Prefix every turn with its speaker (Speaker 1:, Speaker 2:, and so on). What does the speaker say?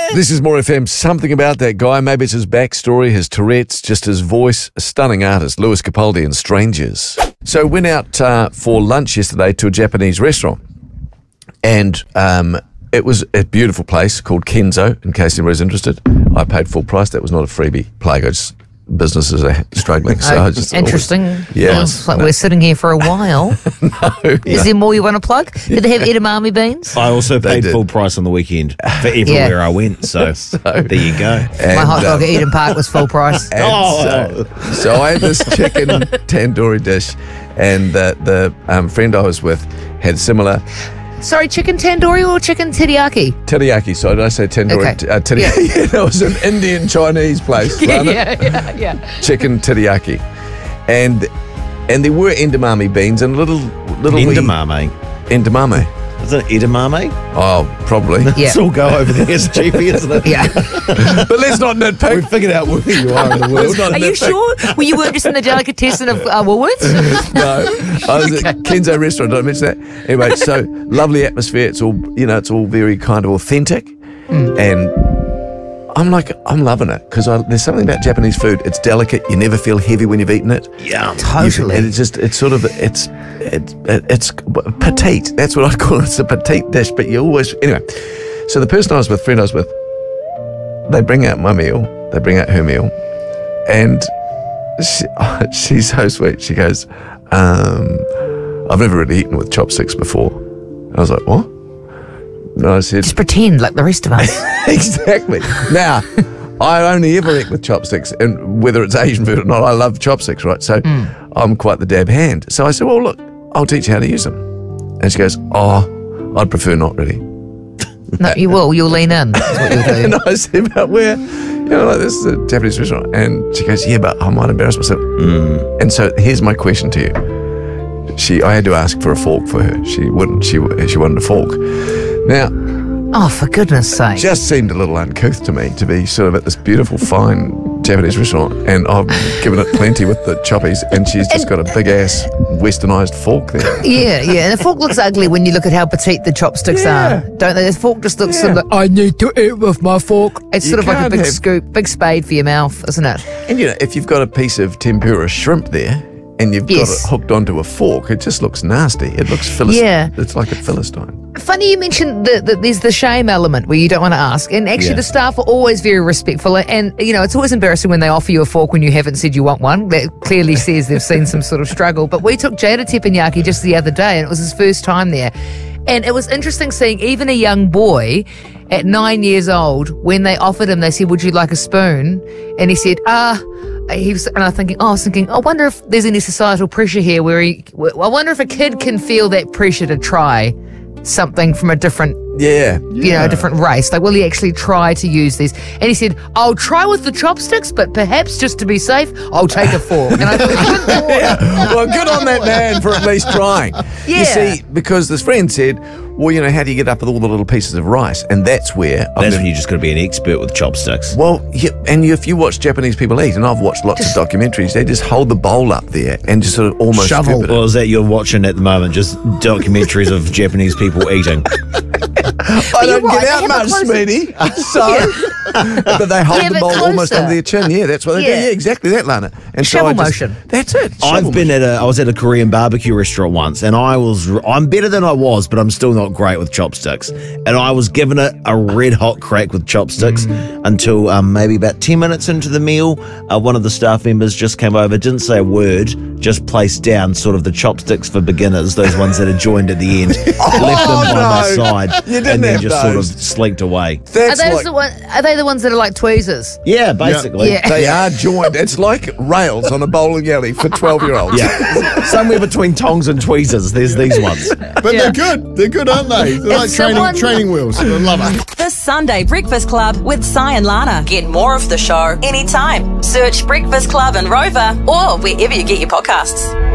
Speaker 1: This is More FM. Something about that guy. Maybe it's his backstory, his Tourette's, just his voice. A stunning artist, Lewis Capaldi and Strangers. So went out for lunch yesterday to a Japanese restaurant. And it was a beautiful place called Kenzo, in case anybody's interested. I paid full price. That was not a freebie. Businesses are struggling. So I just
Speaker 2: interesting.
Speaker 1: Yeah.
Speaker 2: It's like we're sitting here for a while. Is there more you want to plug? Did they have edamame beans?
Speaker 3: I also paid full price on the weekend for everywhere I went. So there you go.
Speaker 1: And,
Speaker 2: my hot dog at Eden Park was full price.
Speaker 1: So I had this chicken tandoori dish, and the friend I was with had similar.
Speaker 2: Sorry, chicken tandoori or chicken teriyaki?
Speaker 1: Teriyaki, so did I say tandoori?
Speaker 2: Okay.
Speaker 1: Teriyaki. Yeah. That was an Indian Chinese place.
Speaker 2: Yeah.
Speaker 1: Chicken teriyaki. And there were edamame beans and little
Speaker 3: Edamame.
Speaker 1: Edamame.
Speaker 3: Is it edamame?
Speaker 1: Oh, probably.
Speaker 2: Yeah.
Speaker 3: It's all go over there as GP, isn't it?
Speaker 2: Yeah.
Speaker 1: But let's not nitpick.
Speaker 3: We figured out where you are in the world.
Speaker 2: Are you sure? Well, you weren't just in the delicatessen of Woolworths?
Speaker 1: No, I was at Kenzo restaurant. Did I mention that? Anyway, so lovely atmosphere. It's all it's all very kind of authentic, and I'm loving it because there's something about Japanese food. It's delicate. You never feel heavy when you've eaten it.
Speaker 3: Yeah,
Speaker 2: totally.
Speaker 1: And it's petite. That's what I call it. It's a petite dish. But you always anyway. So the friend I was with, they bring out my meal. They bring out her meal, and she's so sweet. She goes, I've never really eaten with chopsticks before. I was like, what? No, I said,
Speaker 2: just pretend like the rest of us.
Speaker 1: Exactly. Now, I only ever eat with chopsticks, and whether it's Asian food or not, I love chopsticks, right? So I'm quite the dab hand. So I said, well, look, I'll teach you how to use them. And she goes, oh, I'd prefer not really.
Speaker 2: No, you will. You'll lean in. That's what you'll do.
Speaker 1: And I said, but where? This is a Japanese restaurant. And she goes, yeah, but I might embarrass myself. And so here's my question to you. I had to ask for a fork for her. She wouldn't. She wanted a fork. Now,
Speaker 2: oh, for goodness sake.
Speaker 1: Just seemed a little uncouth to me to be sort of at this beautiful, fine Japanese restaurant, and I've given it plenty with the choppies, and she's just got a big-ass westernised fork there.
Speaker 2: Yeah. And the fork looks ugly when you look at how petite the chopsticks are, don't they? The fork just looks sort of like, I need to eat with my fork. It's sort of like a big scoop, big spade for your mouth, isn't it?
Speaker 1: And, if you've got a piece of tempura shrimp there, and you've got it hooked onto a fork, it just looks nasty. It looks Philistine. Yeah. It's like a Philistine.
Speaker 2: Funny you mentioned that there's the shame element where you don't want to ask. And actually the staff are always very respectful. And, it's always embarrassing when they offer you a fork when you haven't said you want one. That clearly says they've seen some sort of struggle. But we took Jada Teppanyaki just the other day, and it was his first time there. And it was interesting seeing even a young boy at 9 years old, when they offered him, they said, would you like a spoon? And he said, I was thinking, I wonder if there's any societal pressure here I wonder if a kid can feel that pressure to try something from a different, a different race. Like, will he actually try to use these? And he said, I'll try with the chopsticks, but perhaps just to be safe, I'll take a fork. And I thought,
Speaker 1: well, good on that man for at least trying.
Speaker 2: Yeah.
Speaker 1: You see, because this friend said, well, how do you get up with all the little pieces of rice? And that's when
Speaker 3: you just got to be an expert with chopsticks.
Speaker 1: Well, if you watch Japanese people eat, and I've watched lots of documentaries, they just hold the bowl up there and just sort of almost
Speaker 3: shovel. Well, is that you're watching at the moment, just documentaries of Japanese people eating?
Speaker 1: I don't get out much, Smeedy. But they hold the bowl almost under their chin. Yeah, that's what they do. Yeah, exactly that, Lana. And
Speaker 2: shovel motion.
Speaker 1: That's it.
Speaker 3: I was at a Korean barbecue restaurant once, and I'm better than I was, but I'm still not great with chopsticks. And I was given it a red hot crack with chopsticks until maybe about 10 minutes into the meal, one of the staff members just came over, didn't say a word, just placed down sort of the chopsticks for beginners, those ones that are joined at the end, left them by my side, and then just sort of slinked away.
Speaker 2: Are they the ones that are like tweezers?
Speaker 3: Yeah, basically.
Speaker 2: Yeah.
Speaker 1: They are joined. It's like rails on a bowling alley for 12-year-olds.
Speaker 3: Yeah. Somewhere between tongs and tweezers, there's these ones.
Speaker 4: But they're good. They're good, aren't they? They're like training wheels. I love it.
Speaker 5: The Sunday Breakfast Club with Si and Lana. Get more of the show anytime. Search Breakfast Club and Rover or wherever you get your podcasts.